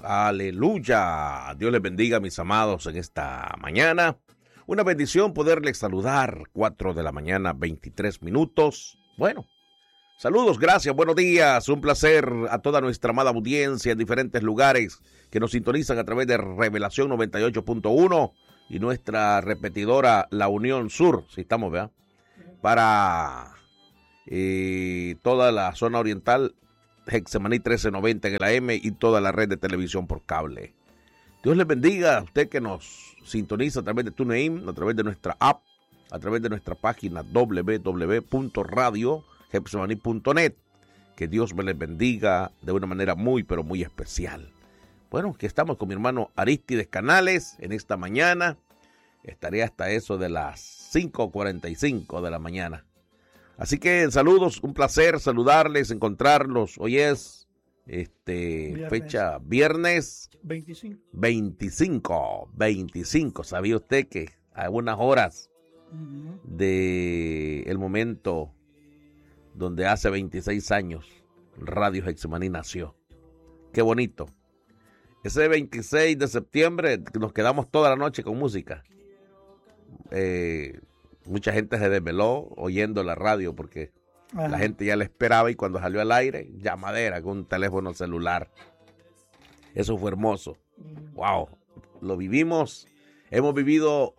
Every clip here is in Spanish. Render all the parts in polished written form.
Aleluya. Dios les bendiga, mis amados, en esta mañana. Una bendición poderles saludar. 4 de la mañana, 23 minutos. Bueno, saludos, gracias, buenos días. Un placer a toda nuestra amada audiencia en diferentes lugares que nos sintonizan a través de Revelación 98.1 y nuestra repetidora La Unión Sur, si estamos, ¿verdad? Para toda la zona oriental, Hexemaní 1390 en el AM y toda la red de televisión por cable. Dios les bendiga a usted que nos sintoniza a través de TuneIn, a través de nuestra app, a través de nuestra página www.radiohexemaní.net. Que Dios me les bendiga de una manera muy, pero muy especial. Bueno, que estamos con mi hermano Aristides Canales en esta mañana. Estaré hasta eso de las 5:45 de la mañana. Así que saludos, un placer saludarles, encontrarlos. Hoy es fecha viernes 25. ¿Sabía usted que a unas horas de el momento donde hace 26 años Radio Hexemaní nació? Qué bonito. Ese 26 de septiembre nos quedamos toda la noche con música. Mucha gente se desveló oyendo la radio porque la gente ya la esperaba y cuando salió al aire, llamadera con un teléfono celular. Eso fue hermoso. Wow, lo vivimos. Hemos vivido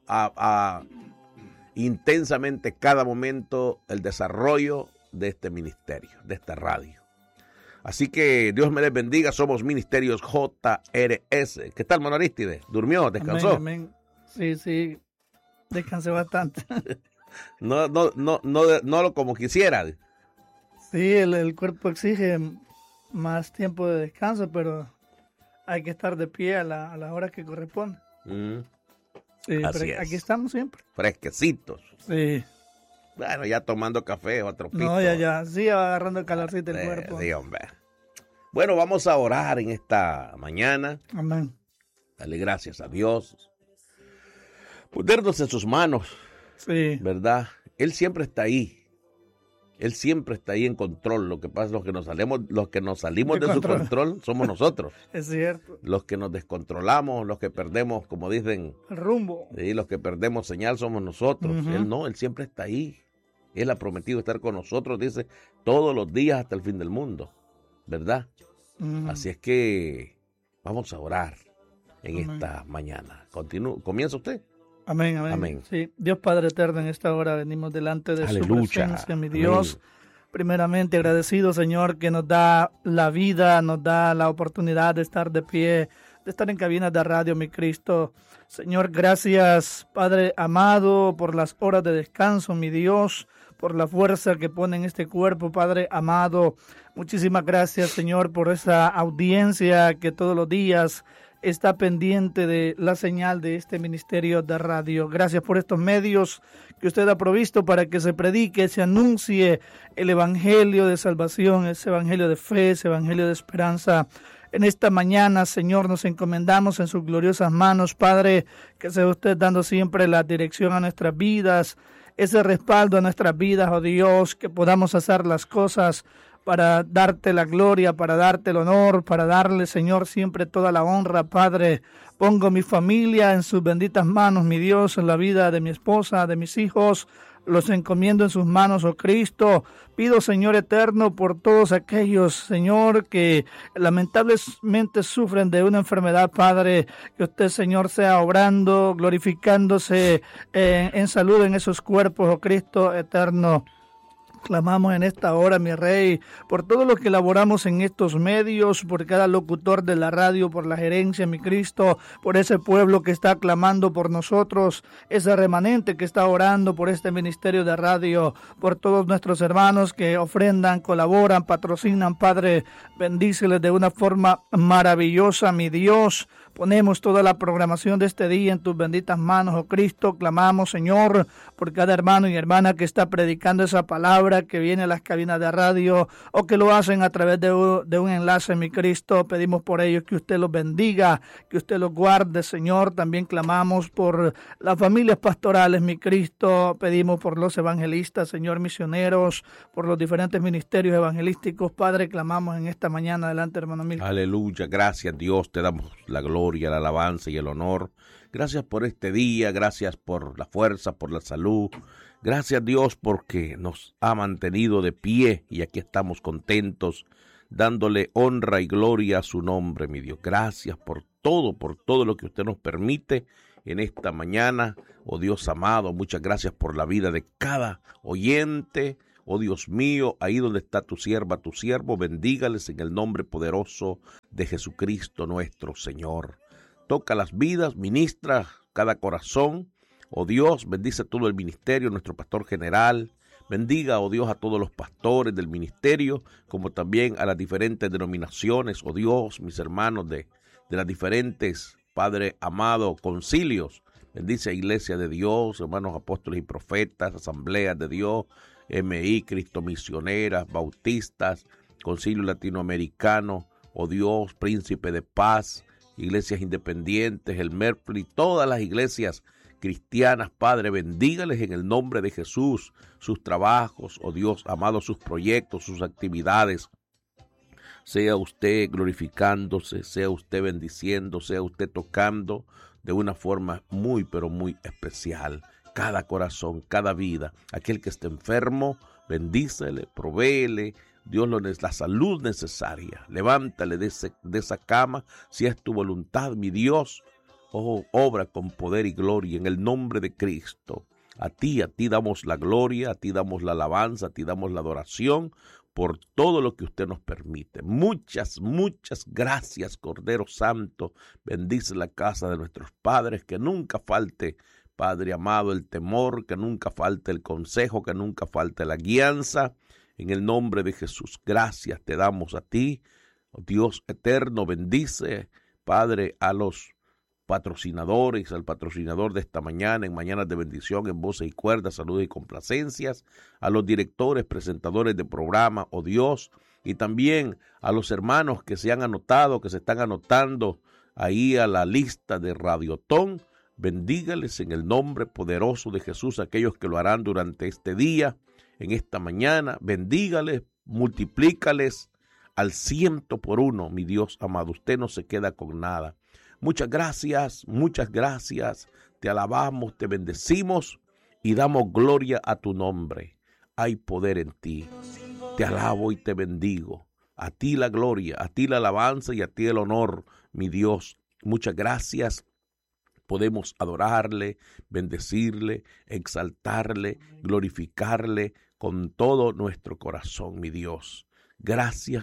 intensamente cada momento el desarrollo de este ministerio, de esta radio. Así que Dios me les bendiga. Somos Ministerios JRS. ¿Qué tal, hermano Aristides? ¿Durmió? ¿Descansó? Amén. Sí. Descansé bastante. No como quisiera. Sí, el cuerpo exige más tiempo de descanso, pero hay que estar de pie a la hora que corresponde. Sí, así aquí estamos siempre. Fresquecitos. Sí. Bueno, ya tomando café o tropito. No, ya. Sí, agarrando el calorcito del cuerpo. Sí, hombre. Bueno, vamos a orar en esta mañana. Amén. Dale gracias a Dios. Ponernos en sus manos. Sí. ¿Verdad? Él siempre está ahí. Él siempre está ahí en control. Lo que pasa es los que nos salimos de su control somos nosotros. Es cierto. Los que nos descontrolamos, los que perdemos, como dicen, el rumbo. Sí, los que perdemos señal somos nosotros. Él no, él siempre está ahí. Él ha prometido estar con nosotros, dice, todos los días hasta el fin del mundo. ¿Verdad? Así es que vamos a orar en esta mañana. ¿Comienza usted? Amén. Sí, Dios Padre eterno, en esta hora venimos delante de su presencia, mi Dios. Amén. Primeramente agradecido, Señor, que nos da la vida, nos da la oportunidad de estar de pie, de estar en cabinas de radio, mi Cristo. Señor, gracias, Padre amado, por las horas de descanso, mi Dios, por la fuerza que pone en este cuerpo, Padre amado. Muchísimas gracias, Señor, por esa audiencia que todos los días está pendiente de la señal de este ministerio de radio. Gracias por estos medios que usted ha provisto para que se predique, se anuncie el evangelio de salvación, ese evangelio de fe, ese evangelio de esperanza. En esta mañana, Señor, nos encomendamos en sus gloriosas manos, Padre, que sea usted dando siempre la dirección a nuestras vidas, ese respaldo a nuestras vidas, oh Dios, que podamos hacer las cosas para darte la gloria, para darte el honor, para darle, Señor, siempre toda la honra, Padre. Pongo mi familia en sus benditas manos, mi Dios, en la vida de mi esposa, de mis hijos. Los encomiendo en sus manos, oh Cristo. Pido, Señor eterno, por todos aquellos, Señor, que lamentablemente sufren de una enfermedad, Padre, que usted, Señor, sea obrando, glorificándose en salud en esos cuerpos, oh Cristo eterno. Clamamos en esta hora, mi Rey, por todos los que laboramos en estos medios, por cada locutor de la radio, por la gerencia, mi Cristo, por ese pueblo que está clamando por nosotros, ese remanente que está orando por este ministerio de radio, por todos nuestros hermanos que ofrendan, colaboran, patrocinan, Padre, bendíceles de una forma maravillosa, mi Dios. Ponemos toda la programación de este día en tus benditas manos, oh Cristo. Clamamos, Señor, por cada hermano y hermana que está predicando esa palabra, hora que viene a las cabinas de radio o que lo hacen a través de un enlace, mi Cristo. Pedimos por ellos que usted los bendiga, que usted los guarde, Señor. También clamamos por las familias pastorales, mi Cristo. Pedimos por los evangelistas, Señor, misioneros, por los diferentes ministerios evangelísticos. Padre, clamamos en esta mañana delante, hermano Milton. Aleluya, gracias Dios, te damos la gloria, la alabanza y el honor. Gracias por este día, gracias por la fuerza, por la salud. Gracias Dios porque nos ha mantenido de pie y aquí estamos contentos, dándole honra y gloria a su nombre, mi Dios. Gracias por todo lo que usted nos permite en esta mañana. Oh Dios amado, muchas gracias por la vida de cada oyente. Oh Dios mío, ahí donde está tu sierva, tu siervo, bendígales en el nombre poderoso de Jesucristo nuestro Señor. Toca las vidas, ministra cada corazón. Oh Dios, bendice todo el ministerio, nuestro pastor general. Bendiga, oh Dios, a todos los pastores del ministerio, como también a las diferentes denominaciones. Oh Dios, mis hermanos de las diferentes, Padre amado, concilios. Bendice a Iglesia de Dios, hermanos apóstoles y profetas, asambleas de Dios, MI, Cristo Misioneras, Bautistas, Concilio Latinoamericano, oh Dios, Príncipe de Paz, iglesias independientes, el Merfli, todas las iglesias cristianas, Padre, bendígales en el nombre de Jesús, sus trabajos, oh Dios amado, sus proyectos, sus actividades. Sea usted glorificándose, sea usted bendiciendo, sea usted tocando de una forma muy, pero muy especial. Cada corazón, cada vida, aquel que esté enfermo, bendícele, provéele, Dios la salud necesaria. Levántale de esa cama, si es tu voluntad, mi Dios. Oh, obra con poder y gloria en el nombre de Cristo. A ti damos la gloria, a ti damos la alabanza, a ti damos la adoración por todo lo que usted nos permite. Muchas gracias, Cordero Santo. Bendice la casa de nuestros padres, que nunca falte, Padre amado, el temor, que nunca falte el consejo, que nunca falte la guianza. En el nombre de Jesús, gracias te damos a ti, oh Dios eterno. Bendice, Padre, a los patrocinadores, al patrocinador de esta mañana, en Mañanas de Bendición, en Voces y Cuerdas, Saludos y Complacencias, a los directores, presentadores de programa, oh Dios, y también a los hermanos que se han anotado, que se están anotando ahí a la lista de Radiotón. Bendígales en el nombre poderoso de Jesús, aquellos que lo harán durante este día, en esta mañana. Bendígales, multiplícales al 100%, mi Dios amado. Usted no se queda con nada. Muchas gracias, te alabamos, te bendecimos y damos gloria a tu nombre. Hay poder en ti, te alabo y te bendigo. A ti la gloria, a ti la alabanza y a ti el honor, mi Dios. Muchas gracias. Podemos adorarle, bendecirle, exaltarle, glorificarle con todo nuestro corazón, mi Dios. Gracias.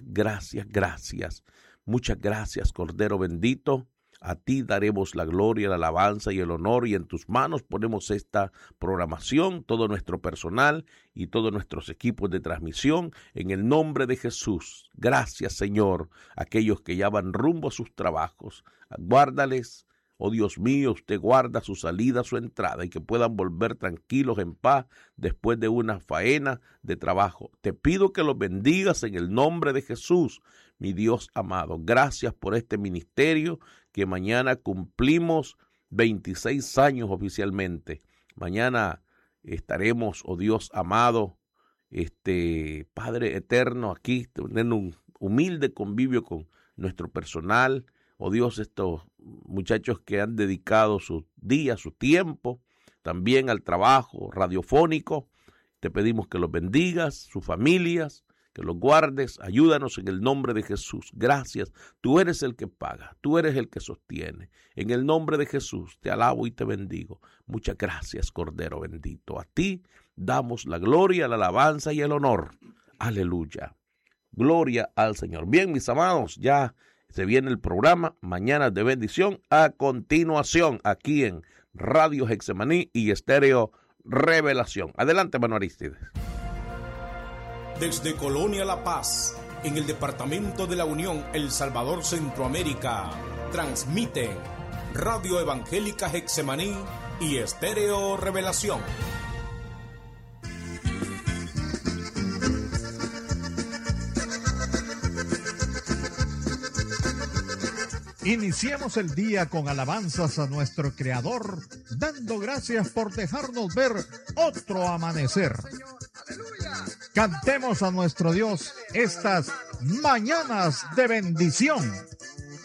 Muchas gracias, Cordero bendito. A ti daremos la gloria, la alabanza y el honor, y en tus manos ponemos esta programación, todo nuestro personal y todos nuestros equipos de transmisión, en el nombre de Jesús. Gracias, Señor, aquellos que ya van rumbo a sus trabajos. Guárdales. Oh Dios mío, usted guarda su salida, su entrada, y que puedan volver tranquilos, en paz, después de una faena de trabajo. Te pido que los bendigas en el nombre de Jesús, mi Dios amado. Gracias por este ministerio, que mañana cumplimos 26 años oficialmente. Mañana estaremos, oh Dios amado, Padre eterno, aquí teniendo un humilde convivio con nuestro personal. Oh Dios, estos muchachos que han dedicado su día, su tiempo, también al trabajo radiofónico, te pedimos que los bendigas, sus familias, que los guardes, ayúdanos en el nombre de Jesús. Gracias, tú eres el que paga, tú eres el que sostiene. En el nombre de Jesús te alabo y te bendigo. Muchas gracias, Cordero bendito. A ti damos la gloria, la alabanza y el honor. Aleluya. Gloria al Señor. Bien, mis amados, ya se viene el programa Mañanas de Bendición a continuación aquí en Radio Getsemaní y Estéreo Revelación. Adelante, hermano Aristides. Desde Colonia La Paz, en el departamento de la Unión, El Salvador, Centroamérica, transmiten Radio Evangélica Getsemaní y Estéreo Revelación. Iniciemos el día con alabanzas a nuestro Creador, dando gracias por dejarnos ver otro amanecer. Cantemos a nuestro Dios estas mañanas de bendición.